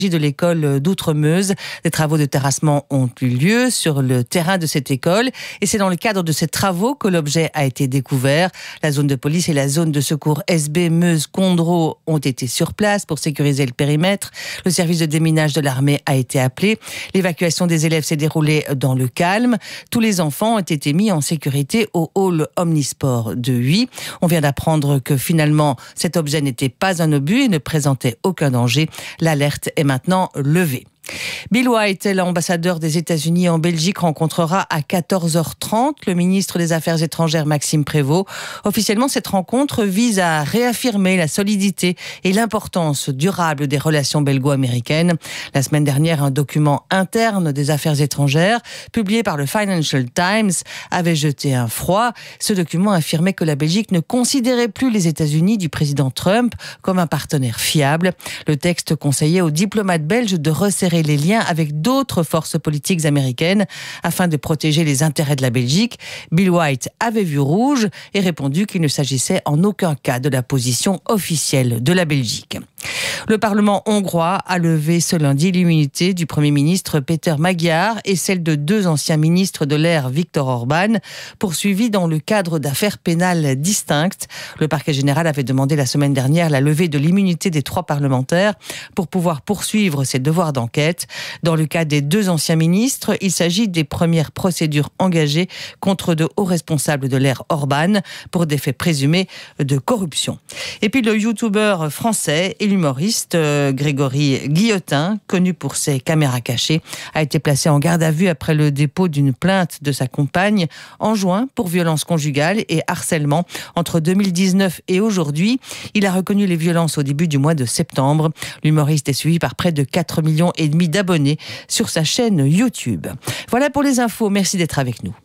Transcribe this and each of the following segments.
de l'école d'Outremeuse. Des travaux de terrassement ont eu lieu sur le terrain de cette école et c'est dans le cadre de ces travaux que l'objet a été découvert. La zone de police et la zone de secours SB Meuse-Condro ont été sur place pour sécuriser le périmètre. Le service de déminage de l'armée a été appelé. L'évacuation des élèves s'est déroulée dans le calme. Tous les enfants ont été mis en sécurité au hall Omnisport de Huy. On vient d'apprendre que finalement cet objet n'était pas un obus et ne présentait aucun danger. L'alerte est maintenant levé. Bill White, l'ambassadeur des États-Unis en Belgique, rencontrera à 14h30 le ministre des Affaires étrangères Maxime Prévost. Officiellement, cette rencontre vise à réaffirmer la solidité et l'importance durable des relations belgo-américaines. La semaine dernière, un document interne des Affaires étrangères, publié par le Financial Times, avait jeté un froid. Ce document affirmait que la Belgique ne considérait plus les États-Unis du président Trump comme un partenaire fiable. Le texte conseillait aux diplomates belges de resserrer les liens avec d'autres forces politiques américaines afin de protéger les intérêts de la Belgique. Bill White avait vu rouge et répondu qu'il ne s'agissait en aucun cas de la position officielle de la Belgique. Le Parlement hongrois a levé ce lundi l'immunité du Premier ministre Péter Magyar et celle de 2 anciens ministres de l'ère Viktor Orban, poursuivis dans le cadre d'affaires pénales distinctes. Le parquet général avait demandé la semaine dernière la levée de l'immunité des 3 parlementaires pour pouvoir poursuivre ses devoirs d'enquête. Dans le cas des 2 anciens ministres, il s'agit des premières procédures engagées contre de hauts responsables de l'ère Orban pour des faits présumés de corruption. Et puis le youtubeur français et l'humoriste Grégory Guillotin, connu pour ses caméras cachées, a été placé en garde à vue après le dépôt d'une plainte de sa compagne en juin pour violence conjugale et harcèlement entre 2019 et aujourd'hui. Il a reconnu les violences au début du mois de septembre. L'humoriste est suivi par près de 4,5 millions d'abonnés sur sa chaîne YouTube. Voilà pour les infos. Merci d'être avec nous.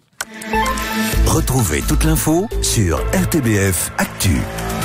Retrouvez toute l'info sur RTBF Actu.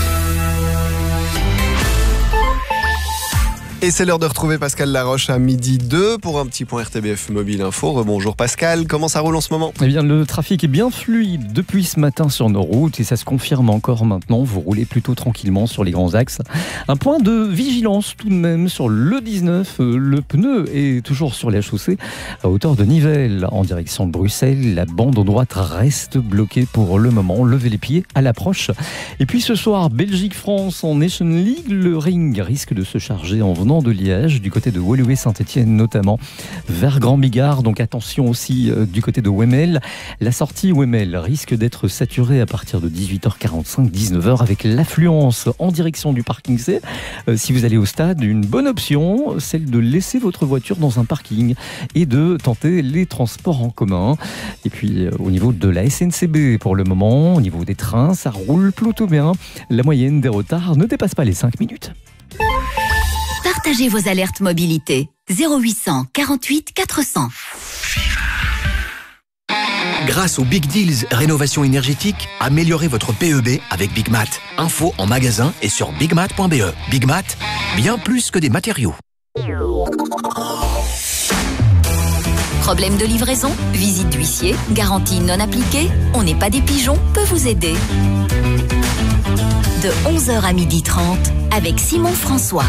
Et c'est l'heure de retrouver Pascal Laroche à 12h02 pour un petit point RTBF Mobile Info. Rebonjour Pascal, comment ça roule en ce moment ? Eh bien, le trafic est bien fluide depuis ce matin sur nos routes et ça se confirme encore maintenant. Vous roulez plutôt tranquillement sur les grands axes. Un point de vigilance tout de même sur le 19. Le pneu est toujours sur la chaussée à hauteur de Nivelles en direction de Bruxelles. La bande droite reste bloquée pour le moment. Levez les pieds à l'approche. Et puis ce soir, Belgique-France en Nation League. Le ring risque de se charger en venant de Liège, du côté de Woluwe-Saint-Etienne notamment, vers Grand-Bigard. Donc attention aussi du côté de Wemmel. La sortie Wemmel risque d'être saturée à partir de 18h45, 19h avec l'affluence en direction du parking C. Si vous allez au stade, une bonne option, celle de laisser votre voiture dans un parking et de tenter les transports en commun. Et puis au niveau de la SNCB pour le moment, au niveau des trains, ça roule plutôt bien. La moyenne des retards ne dépasse pas les 5 minutes. Partagez vos alertes mobilité. 0800 48 400. Grâce aux Big Deals Rénovation énergétique, améliorez votre PEB avec Big Mat. Info en magasin et sur bigmat.be. Big Mat, bien plus que des matériaux. Problème de livraison, visite d'huissier, garantie non appliquée, on n'est pas des pigeons, peut vous aider. De 11h à 12h30 avec Simon François.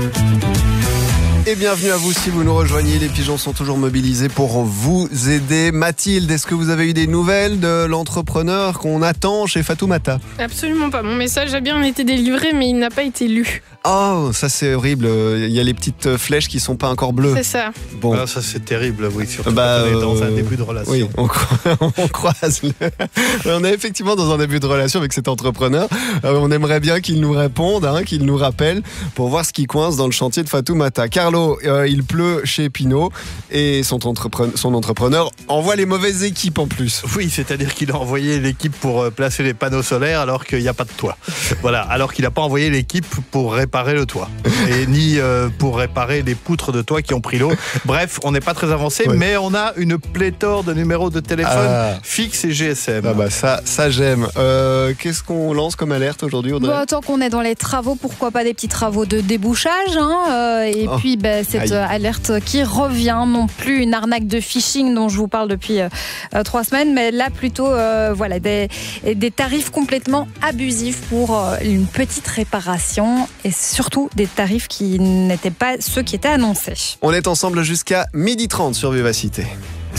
Et bienvenue à vous si vous nous rejoignez. Les pigeons sont toujours mobilisés pour vous aider. Mathilde, est-ce que vous avez eu des nouvelles de l'entrepreneur qu'on attend chez Fatoumata ? Absolument pas. Mon message a bien été délivré, mais il n'a pas été lu. Oh, ça c'est horrible. Il y a les petites flèches qui sont pas encore bleues. C'est ça. Bon. Ah, ça c'est terrible, oui. Surtout quand on est dans un début de relation. Oui, on croise. On est effectivement dans un début de relation avec cet entrepreneur. On aimerait bien qu'il nous réponde, qu'il nous rappelle pour voir ce qui coince dans le chantier de Fatoumata. Carlo, il pleut chez Pinot et son entrepreneur envoie les mauvaises équipes en plus. Oui, c'est-à-dire qu'il a envoyé l'équipe pour placer les panneaux solaires alors qu'il n'y a pas de toit. Voilà, alors qu'il n'a pas envoyé l'équipe pour réparer le toit et ni pour réparer les poutres de toit qui ont pris l'eau. Bref, on n'est pas très avancé, mais on a une pléthore de numéros de téléphone fixe et GSM. Ah bah ça j'aime. Qu'est-ce qu'on lance comme alerte aujourd'hui, Audrey ? Tant qu'on est dans les travaux, pourquoi pas des petits travaux de débouchage puis cette alerte qui revient, non plus une arnaque de phishing dont je vous parle depuis 3 semaines, mais là plutôt des tarifs complètement abusifs pour une petite réparation. Et surtout des tarifs qui n'étaient pas ceux qui étaient annoncés. On est ensemble jusqu'à 12h30 sur Vivacité.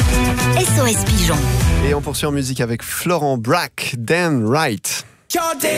SOS Pigeon. Et on poursuit en musique avec Florent Braque, Damn Right.